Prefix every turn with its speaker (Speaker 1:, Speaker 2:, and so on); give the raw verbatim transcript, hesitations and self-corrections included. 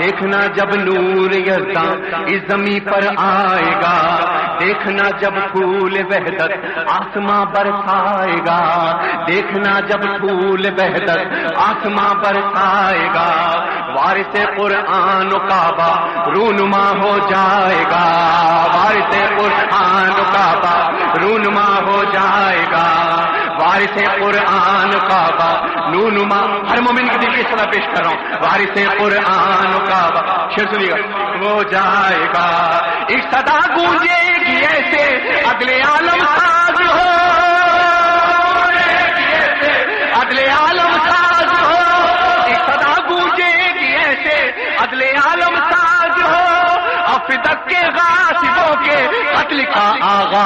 Speaker 1: देखना जब नूर यज़्दा इस ज़मीं पर आएगा, देखना जब फूल वहदत आसमां बरसाएगा, देखना जब फूल वहदत आसमां बरसाएगा, वारिसे कुरान काबा रूनुमा हो जाएगा, वारिसे कुरान काबा रूनुमा हो जाएगा, वारिसे कुरान काबा नूनुमा। हर मोमिन के दिल की सदा पेश कर रहा हूं, वारिसे कुरान काबा शेर सुनिएगा, हो जाएगा। एक सदा गूंजेगी ऐसे अगले आलम साज हो, अगले आलम साज हो, एक सदा गूंजेगी ऐसे अगले आलम साज हो, अफदक के गासिबों के कत्ल का आगाज